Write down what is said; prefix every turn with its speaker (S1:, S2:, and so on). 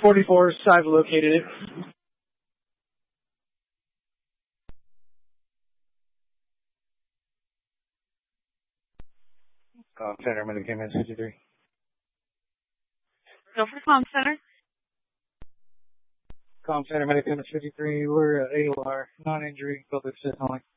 S1: 44, I've located it.
S2: Center, Medicare 53.
S3: Go for Comm Center.
S2: Center, Medicare 53, we're AOR, non-injury, public assist only.